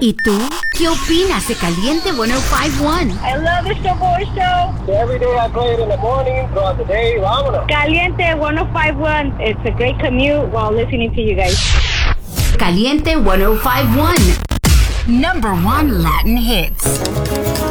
¿Y tú? ¿Qué opinas de Caliente 105.1? I love the Showboy Show. Every day I play it in the morning, throughout the day. Vámonos. Caliente 105.1. It's a great commute while listening to you guys. Caliente 105.1. Number 1 Latin hits.